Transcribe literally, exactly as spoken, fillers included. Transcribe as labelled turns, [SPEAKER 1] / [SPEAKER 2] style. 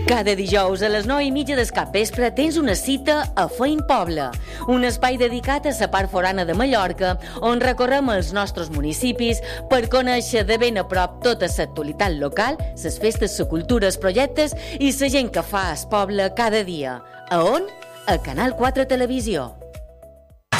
[SPEAKER 1] Cada dijous a les nou i mitja del capvespre tens una cita a Feint Poble, un espai dedicat a la part forana de Mallorca on recorrem els nostres municipis per conèixer de ben a prop tota l'actualitat local, les festes, la cultura, els projectes i la gent que fa el poble cada dia. A on? A Canal quatre Televisió.